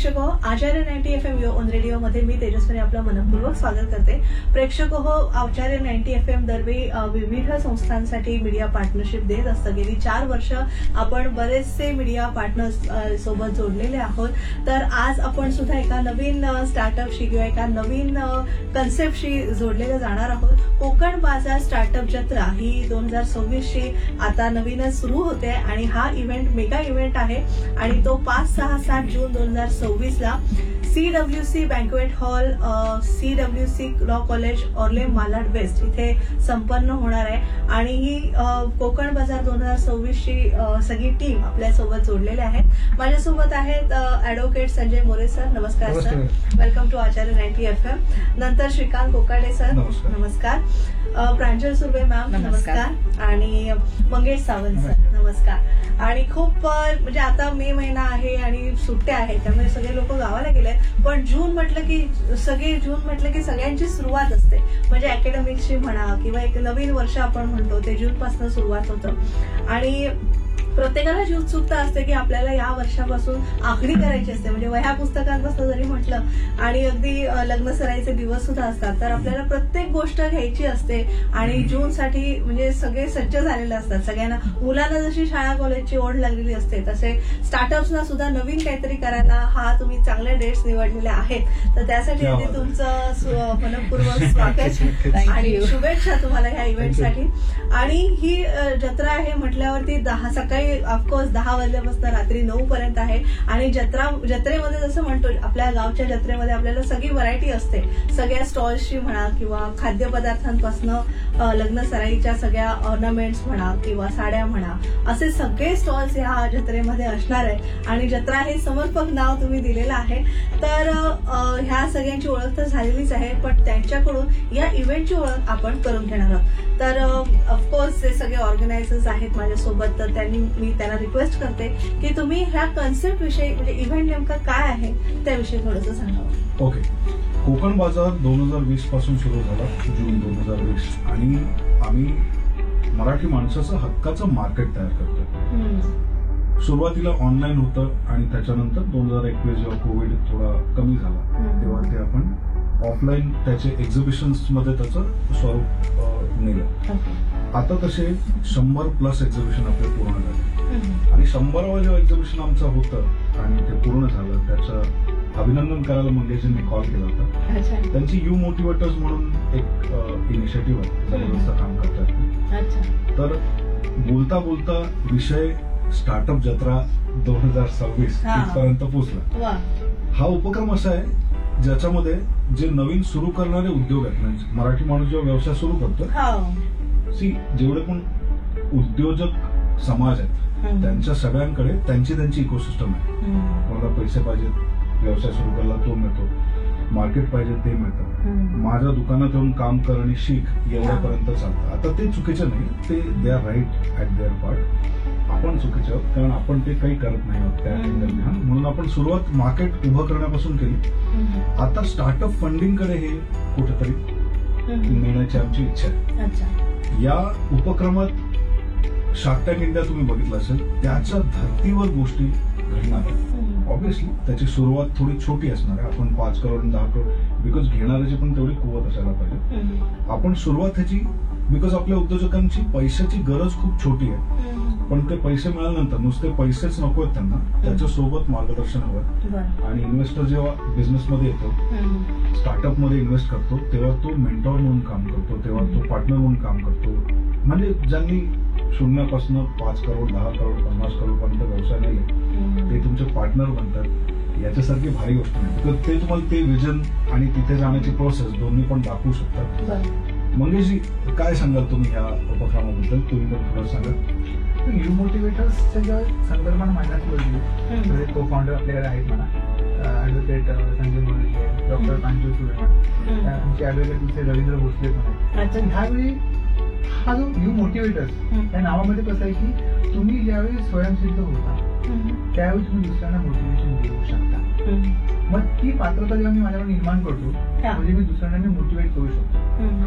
प्रेक्षक हो, आचार्य 90 FM on radio मध्ये मी तेजस्विनी आपलं मनपूर्वक स्वागत करते. प्रेक्षक हो, आचार्य 90 FM दरवेळी विविध संस्थांसाठी मीडिया पार्टनरशिप देत असतं. गेली 4 वर्ष आपण बरेचसे मीडिया पार्टनर्स सोबत जोडलेले आहोत. तर आज आपण सुद्धा एका नवीन स्टार्टअपशी किंवा एका नवीन कन्सेप्टशी जोडलेले जाणार आहोत. कोकण बाजार स्टार्टअप जत्रा ही 2026ची आता नवीनच सुरू होते आणि हा इव्हेंट मेगा इव्हेंट आहे आणि तो 5, 6, 7 जून 2026ला CWC banquet hall, CWC law college, ऑर्ले Malad waste इथे संपन्न होणार आहे. आणि ही कोकण बाजार 2026ची सगळी टीम आपल्यासोबत जोडलेली आहे. माझ्यासोबत आहेत ऍडव्होकेट संजय मोरे सर, नमस्कार sir, welcome to Acharya 90 FM. नंतर श्रीकांत कोकाडे सर, नमस्कार. प्रांजल सुर्वे मॅम, नमस्कार. आणि मंगेश सावंत सर, नमस्कार. आणि खूप म्हणजे आता मे महिना आहे आणि सुट्ट्या आहेत, त्यामुळे सगळे लोक गावाला गेले. पण जून म्हटलं की सगळ्यांची सुरुवात असते. म्हणजे अकॅडमिक्सची म्हणा किंवा एक नवीन वर्ष आपण म्हणतो ते जून पासून सुरुवात होतं. आणि प्रत्येकाला जी उत्सुकता असते की आपल्याला या वर्षापासून आखणी करायची असते. म्हणजे वह्या पुस्तकांपासून जरी म्हटलं आणि अगदी लग्न सराईचे दिवस सुद्धा असतात, तर आपल्याला प्रत्येक गोष्ट घ्यायची असते. आणि जूनसाठी म्हणजे सगळे सज्ज झालेले असतात. सगळ्यांना मुलांना जशी शाळा कॉलेजची ओढ लागलेली असते, तसे स्टार्टअप्सना सुद्धा नवीन काहीतरी करायला हा तुम्ही चांगले डेट्स निवडलेले आहेत. तर त्यासाठी अगदी तुमचं मनपूर्वक स्वागत आणि शुभेच्छा तुम्हाला ह्या इव्हेंटसाठी. आणि ही जत्रा आहे म्हटल्यावरती सकाळी ऑफकोर्स 10 वाजल्यापासून रात्री 9 पर्यंत आहे. आणि जत्रेमध्ये जसं म्हणतो आपल्या गावच्या जत्रेमध्ये आपल्याला सगळी व्हरायटी असते. सगळ्या स्टॉल्सची म्हणा किंवा खाद्यपदार्थांपासून लग्न सराईच्या सगळ्या ऑर्नामेंट्स म्हणा किंवा साड्या म्हणा, असे सगळे स्टॉल्स ह्या जत्रेमध्ये असणार आहे. आणि जत्रा हे समर्पक नाव तुम्ही दिलेलं आहे. तर ह्या सगळ्यांची ओळख तर झालेलीच आहे, पण त्यांच्याकडून या इव्हेंटची ओळख आपण करून घेणार आहोत. तर ऑफकोर्स ते सगळे ऑर्गनायझर्स आहेत माझ्यासोबत, तर मी त्यांना रिक्वेस्ट करते की तुम्ही ह्या कन्सेप्ट विषयी म्हणजे इव्हेंट नेमका काय आहे त्याविषयी थोडंसं सांगावं. ओके. कोकण बाजार 2020 पासून सुरू झाला, जून 2020. आणि आम्ही मराठी माणसाचं हक्काचं मार्केट तयार करतो. सुरुवातीला ऑनलाईन होतं आणि त्याच्यानंतर 2021 जेव्हा कोविड थोडा कमी झाला तेव्हा ते आपण ऑफलाईन त्याचे एक्झिबिशन्स मध्ये त्याचं स्वरूप नेलं. आता तसे 100+ एक्झिबिशन आपले पूर्ण झाले. आणि 100वा जेव्हा एक्झिबिशन आमचं होतं आणि ते पूर्ण झालं, त्याचं अभिनंदन करायला मंगेशजींनी कॉल केला होता. त्यांची यू मोटिवेटर्स म्हणून एक इनिशिएटिव्ह आहे, जबरदस्त काम करतात. तर बोलता बोलता विषय स्टार्टअप जत्रा 2026 इथपर्यंत पोहोचला. हा उपक्रम असा आहे ज्याच्यामध्ये जे नवीन सुरू करणारे उद्योग आहेत, म्हणजे मराठी माणूस जेव्हा व्यवसाय सुरू करतो, जेवढे पण उद्योजक समाज आहेत त्यांच्या सगळ्यांकडे त्यांची इकोसिस्टम आहे. कोणाला पैसे पाहिजेत, व्यवसाय सुरू करायला तो मिळतो, मार्केट पाहिजे ते मिळतं, माझ्या दुकानात येऊन काम कर आणि शिक एवढ्यापर्यंत चालतं. आता ते चुकीचं नाही, ते they are right at there part. आपण चुकीचे आहोत कारण आपण ते काही करत नाही आहोत त्या अँगलने. म्हणून आपण सुरुवात मार्केट उभं करण्यापासून केली. आता स्टार्टअप फंडिंग कडे हे कुठेतरी नेण्याची आमची इच्छा आहे. या उपक्रमात शार्क टँक इंडिया तुम्ही बघितलं असेल, त्याच्या धर्तीवर गोष्टी घडणार आहेत. ऑब्व्हियसली त्याची सुरुवात थोडी छोटी असणार आहे. आपण 5 करोड आणि 10 करोड बिकॉज घेणाऱ्याची पण तेवढी कुवत असायला पाहिजे. आपण सुरुवात ह्याची बिकॉज आपल्या उद्योजकांची पैशाची गरज खूप छोटी आहे. पण ते पैसे मिळाल्यानंतर नुसते पैसेच नको आहेत त्यांना, त्याच्यासोबत मार्गदर्शन हवं. आणि इन्व्हेस्टर जेव्हा बिझनेसमध्ये येतो, स्टार्टअप मध्ये इन्व्हेस्ट करतो, तेव्हा तो मेंटॉर म्हणून काम करतो, तेव्हा तो पार्टनर म्हणून काम करतो. म्हणजे ज्यांनी शून्यापासून 5 करोड 10 करोड 50 करोड पर्यंत व्यवसाय नेले, ते तुमचे पार्टनर बनतात. याच्यासारखी भारी गोष्ट नाही, तर ते तुम्हाला ते विजन आणि तिथे जाण्याची प्रोसेस दोन्ही पण दाखवू शकतात. मंगेशजी, काय सांगाल तुम्ही ह्या उपक्रमाबद्दल? तुम्ही पण थोडं सांगा. यू मोटिवेटर्सच्या ज्या संदर्भात माझ्याच बोलली, को फाउंडर आपल्याकडे आहेत म्हणा, ऍडव्होकेट संजय मोरे आहे, डॉक्टर प्रांजल सुर्वे, आमचे ऍडव्होकेट दुसरे रवींद्र भोसले पण आहेत. ह्यावेळी हा जो यू मोटिवेटर्स या नावामध्ये कसं आहे की तुम्ही ज्यावेळी स्वयंसिद्ध होता त्यावेळी तुम्ही दुसऱ्यांना मोटिवेशन देऊ शकता. मग ती पात्रता जेव्हा मी माझ्यावर निर्माण करतो, म्हणजे मी दुसऱ्यांना मोटिवेट करू शकतो.